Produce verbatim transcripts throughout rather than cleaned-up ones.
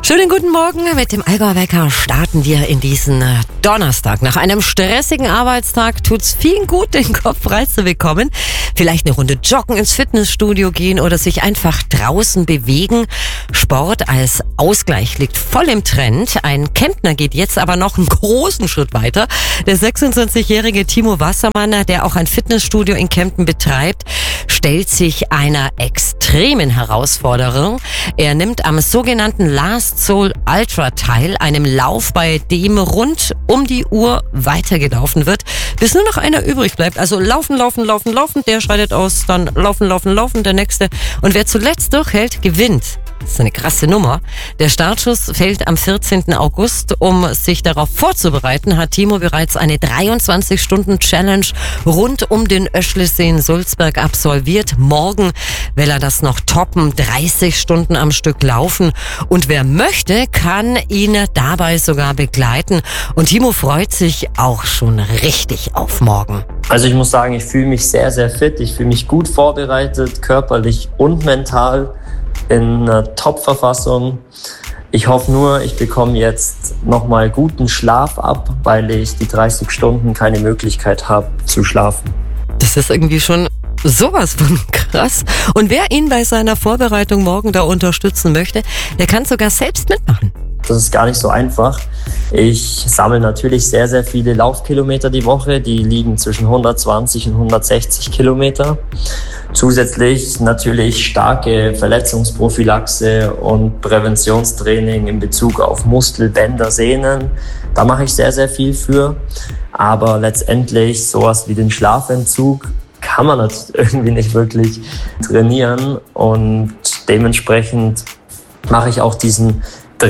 Schönen guten Morgen. Mit dem Allgäuer Wecker starten wir in diesen Donnerstag. Nach einem stressigen Arbeitstag tut's vielen gut, den Kopf frei zu bekommen. Vielleicht eine Runde joggen, ins Fitnessstudio gehen oder sich einfach draußen bewegen. Sport als Ausgleich liegt voll im Trend. Ein Kemptner geht jetzt aber noch einen großen Schritt weiter. Der sechsundzwanzigjährige Timo Wassermann, der auch ein Fitnessstudio in Kempten betreibt, stellt sich einer extremen Herausforderung. Er nimmt am sogenannten Last Soul Ultra teil, einem Lauf, bei dem rund um die Uhr weitergelaufen wird, bis nur noch einer übrig bleibt. Also laufen, laufen, laufen, laufen, der scheidet aus, dann laufen, laufen, laufen, der nächste. Und wer zuletzt durchhält, gewinnt. Das ist eine krasse Nummer. Der Startschuss fällt am vierzehnten August. Um sich darauf vorzubereiten, hat Timo bereits eine dreiundzwanzig-Stunden-Challenge rund um den Öschlesee in Sulzberg absolviert. Morgen will er das noch toppen, dreißig Stunden am Stück laufen. Und wer möchte, kann ihn dabei sogar begleiten. Und Timo freut sich auch schon richtig auf morgen. Also ich muss sagen, ich fühle mich sehr, sehr fit. Ich fühle mich gut vorbereitet, körperlich und mental. In einer Top-Verfassung. Ich hoffe nur, ich bekomme jetzt nochmal guten Schlaf ab, weil ich die dreißig Stunden keine Möglichkeit habe zu schlafen. Das ist irgendwie schon sowas von krass. Und wer ihn bei seiner Vorbereitung morgen da unterstützen möchte, der kann sogar selbst mitmachen. Das ist gar nicht so einfach. Ich sammle natürlich sehr, sehr viele Laufkilometer die Woche. Die liegen zwischen hundertzwanzig und hundertsechzig Kilometer. Zusätzlich natürlich starke Verletzungsprophylaxe und Präventionstraining in Bezug auf Muskel, Bänder, Sehnen. Da mache ich sehr, sehr viel für. Aber letztendlich sowas wie den Schlafentzug kann man irgendwie nicht wirklich trainieren. Und dementsprechend mache ich auch diesen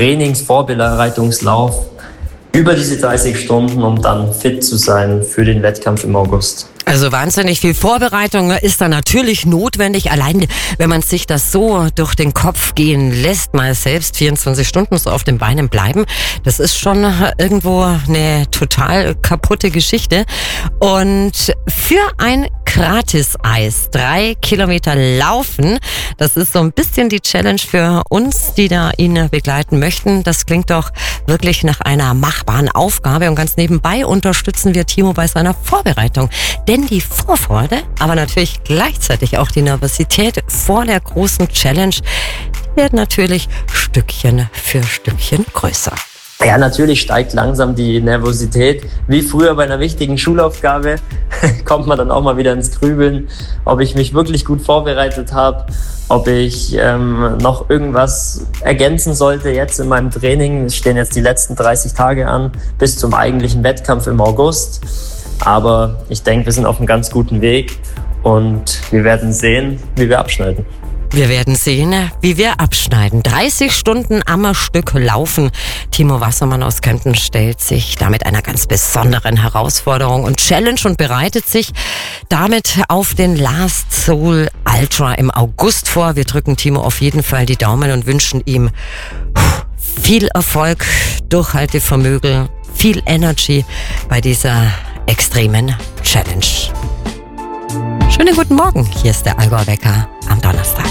Trainingsvorbereitungslauf über diese dreißig Stunden, um dann fit zu sein für den Wettkampf im August. Also wahnsinnig viel Vorbereitung ist da natürlich notwendig. Allein wenn man sich das so durch den Kopf gehen lässt, mal selbst vierundzwanzig Stunden so auf den Beinen bleiben, das ist schon irgendwo eine total kaputte Geschichte. Und für ein Gratis-Eis, drei Kilometer laufen, das ist so ein bisschen die Challenge für uns, die da ihn begleiten möchten. Das klingt doch wirklich nach einer machbaren Aufgabe. Und ganz nebenbei unterstützen wir Timo bei seiner Vorbereitung. Denn die Vorfreude, aber natürlich gleichzeitig auch die Nervosität vor der großen Challenge, die wird natürlich Stückchen für Stückchen größer. Ja, natürlich steigt langsam die Nervosität. Wie früher bei einer wichtigen Schulaufgabe kommt man dann auch mal wieder ins Grübeln, ob ich mich wirklich gut vorbereitet habe, ob ich ähm, noch irgendwas ergänzen sollte jetzt in meinem Training. Es stehen jetzt die letzten dreißig Tage an, bis zum eigentlichen Wettkampf im August. Aber ich denke, wir sind auf einem ganz guten Weg und wir werden sehen, wie wir abschneiden. Wir werden sehen, wie wir abschneiden. dreißig Stunden am Stück laufen. Timo Wassermann aus Kempten stellt sich damit einer ganz besonderen Herausforderung und Challenge und bereitet sich damit auf den Last Soul Ultra im August vor. Wir drücken Timo auf jeden Fall die Daumen und wünschen ihm viel Erfolg, Durchhaltevermögen, viel Energy bei dieser extremen Challenge. Schönen guten Morgen, hier ist der Allgäuer Wecker am Donnerstag.